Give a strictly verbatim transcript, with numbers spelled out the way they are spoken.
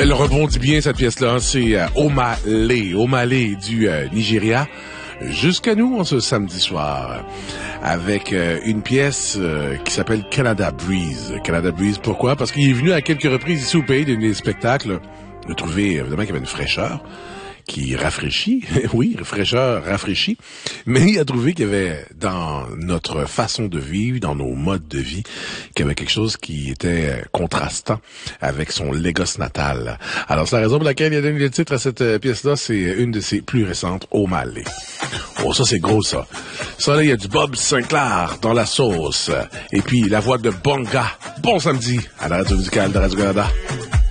Elle rebondit bien, cette pièce-là. C'est euh, Omale. Omale du euh, Nigeria. Jusqu'à nous, en ce samedi soir, avec euh, une pièce euh, qui s'appelle Canada Breeze. Canada Breeze, pourquoi? Parce qu'il est venu à quelques reprises ici au pays des spectacles. Il a trouvé, évidemment, qu'il y avait une fraîcheur qui rafraîchit, oui, fraîcheur rafraîchit, mais il a trouvé qu'il y avait dans notre façon de vivre, dans nos modes de vie, qu'il y avait quelque chose qui était contrastant avec son Lagos natal. Alors c'est la raison pour laquelle il a donné le titre à cette pièce-là, c'est une de ses plus récentes, Omale. Oh, ça c'est gros ça. Ça là, il y a du Bob Sinclair dans la sauce, et puis la voix de Bonga. Bon samedi à la radio musicale de Radio-Canada.